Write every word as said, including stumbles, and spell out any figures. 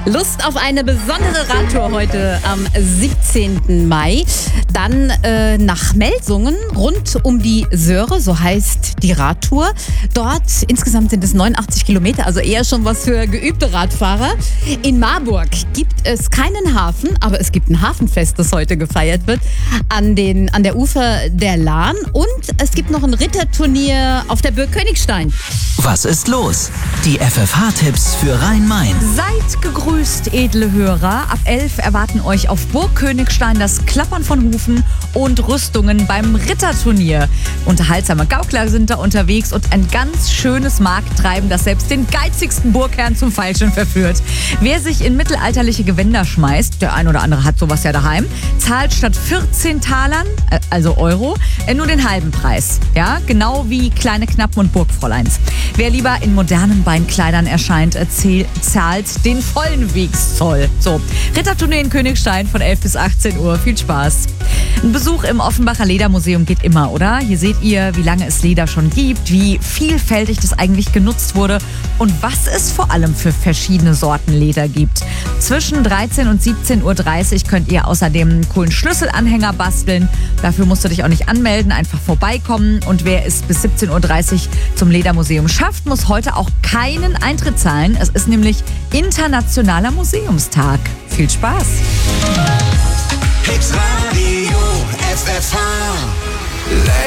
Lust auf eine besondere Radtour heute am siebzehnten Mai. Dann äh, nach Melsungen rund um die Söhre, so heißt die Radtour. Dort insgesamt sind es neunundachtzig Kilometer, also eher schon was für geübte Radfahrer. In Marburg gibt es keinen Hafen, aber es gibt ein Hafenfest, das heute gefeiert wird, an, den, an der Ufer der Lahn. Und es gibt noch ein Ritterturnier auf der Burg Königstein. Was ist los? Die F F H-Tipps für Rhein-Main. Seid gegrüßt, edle Hörer. Ab elf erwarten euch auf Burg Königstein das Klappern von Hufen und Rüstungen beim Ritterturnier. Unterhaltsame Gaukler sind da unterwegs und ein ganz schönes Markttreiben, das selbst den geizigsten Burgherrn zum Feilschen verführt. Wer sich in mittelalterliche Gewänder schmeißt, der ein oder andere hat sowas ja daheim, zahlt statt vierzehn Talern, äh, also Euro, äh, nur den halben Preis. Ja, genau wie kleine Knappen und Burgfräuleins. Wer lieber in modernen Beinkleidern erscheint, erzähl, zahlt den vollen Wegszoll. So, Ritterturnier in Königstein von elf bis achtzehn Uhr. Viel Spaß. Ein Besuch im Offenbacher Ledermuseum geht immer, oder? Hier seht ihr, wie lange es Leder schon gibt, wie vielfältig das eigentlich genutzt wurde und was es vor allem für verschiedene Sorten Leder gibt. Zwischen dreizehn und siebzehn Uhr dreißig könnt ihr außerdem einen coolen Schlüsselanhänger basteln. Dafür musst du dich auch nicht anmelden, einfach vorbeikommen. Und wer es bis siebzehn Uhr dreißig zum Ledermuseum schafft, muss heute auch keinen Eintritt zahlen. Es ist nämlich Internationaler Museumstag. Viel Spaß! Hits Radio F F H.